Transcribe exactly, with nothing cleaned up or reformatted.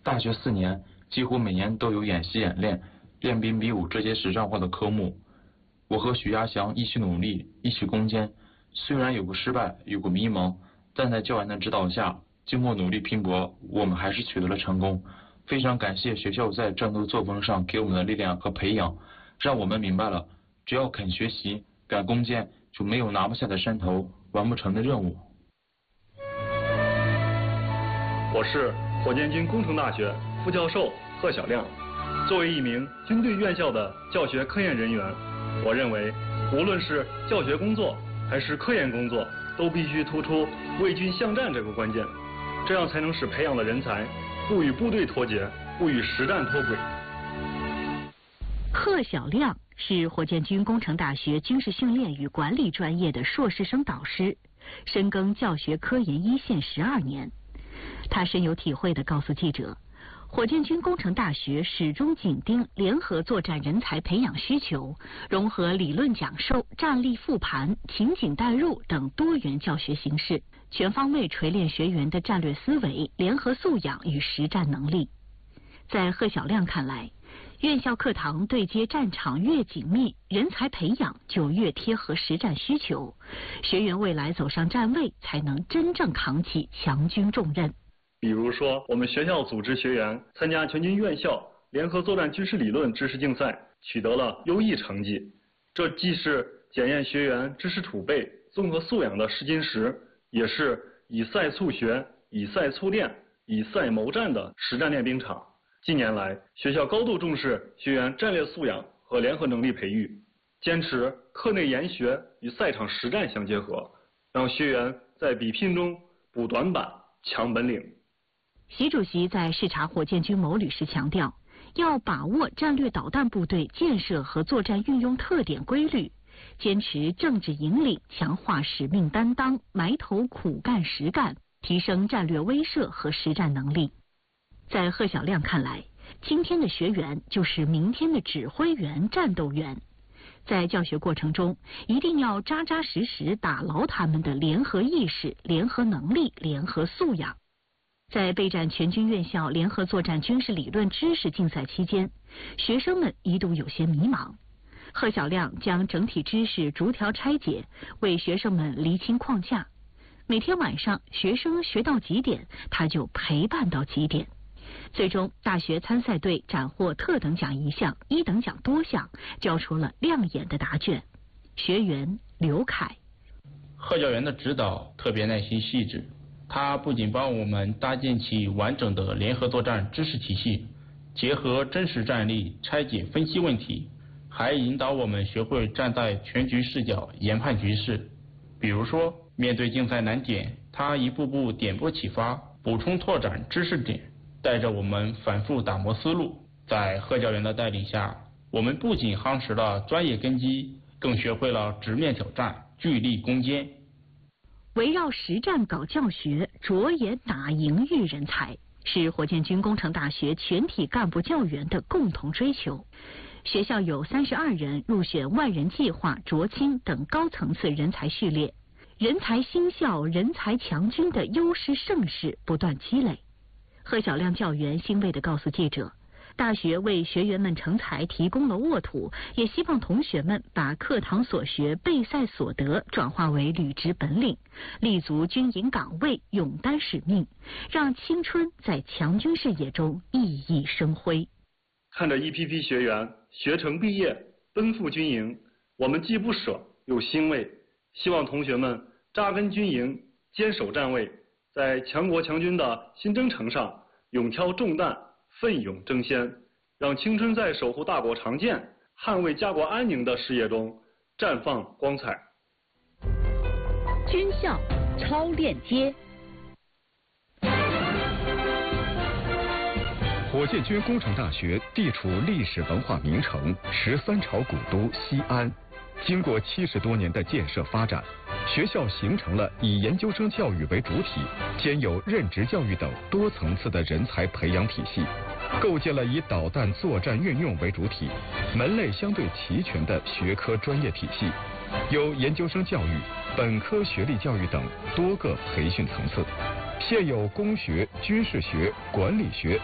大学四年几乎每年都有演习演练、练兵比武这些实战化的科目。我和许亚祥一起努力，一起攻坚，虽然有过失败，有过迷茫，但在教员的指导下，经过努力拼搏，我们还是取得了成功。非常感谢学校在战斗作风上给我们的力量和培养，让我们明白了，只要肯学习、敢攻坚，就没有拿不下的山头、完不成的任务。 我是火箭军工程大学副教授贺小亮。作为一名军队院校的教学科研人员，我认为，无论是教学工作还是科研工作，都必须突出为军向战这个关键，这样才能使培养的人才不与部队脱节，不与实战脱轨。 贺小亮是火箭军工程大学军事训练与管理专业的硕士生导师，深耕教学科研一线十二年。他深有体会地告诉记者，火箭军工程大学始终紧盯联合作战人才培养需求，融合理论讲授、战例复盘、情景代入等多元教学形式，全方位锤炼学员的战略思维、联合素养与实战能力。在贺小亮看来，院校课堂对接战场越紧密，人才培养就越贴合实战需求，学员未来走上战位，才能真正扛起强军重任。 比如说，我们学校组织学员参加全军院校联合作战军事理论知识竞赛，取得了优异成绩。这既是检验学员知识储备、综合素养的试金石，也是以赛促学、以赛促练、以赛谋战的实战练兵场。近年来，学校高度重视学员战略素养和联合能力培育，坚持课内研学与赛场实战相结合，让学员在比拼中补短板、强本领。 习主席在视察火箭军某旅时强调，要把握战略导弹部队建设和作战运用特点规律，坚持政治引领，强化使命担当，埋头苦干实干，提升战略威慑和实战能力。在贺小亮看来，今天的学员就是明天的指挥员、战斗员。在教学过程中，一定要扎扎实实打牢他们的联合意识、联合能力、联合素养。在备战全军院校联合作战军事理论知识竞赛期间，学生们一度有些迷茫。贺小亮将整体知识逐条拆解，为学生们厘清框架。每天晚上，学生学到几点，他就陪伴到几点。最终，大学参赛队斩获特等奖一项，一等奖多项，交出了亮眼的答卷。学员刘凯， 贺教员的指导特别耐心细致，他不仅帮我们搭建起完整的联合作战知识体系，结合真实战例拆解分析问题，还引导我们学会站在全局视角研判局势。比如说，面对竞赛难点，他一步步点拨启发，补充拓展知识点，带着我们反复打磨思路。在贺教员的带领下，我们不仅夯实了专业根基，更学会了直面挑战、据力攻坚。 围绕实战搞教学，着眼打赢育人才，是火箭军工程大学全体干部教员的共同追求。学校有三十二人入选万人计划、卓青等高层次人才序列，人才新校、人才强军的优势盛世不断积累。贺小亮教员欣慰地告诉记者，大学为学员们成才提供了沃土，也希望同学们把课堂所学、备赛所得转化为履职本领，立足军营岗位，勇担使命，让青春在强军视野中熠熠生辉。 看着一批批学员学成毕业，奔赴军营，我们既不舍又欣慰。希望同学们扎根军营，坚守站位，在强国强军的新征程上勇挑重担，奋勇争先，让青春在守护大国长健、捍卫家国安宁的事业中绽放光彩。 军校超链接。 火箭军工程大学地处历史文化名城、十三朝古都西安。经过七十多年的建设发展，学校形成了以研究生教育为主体，兼有任职教育等多层次的人才培养体系，构建了以导弹作战运用为主体、门类相对齐全的学科专业体系，有研究生教育、本科学历教育等多个培训层次，现有工学、军事学、管理学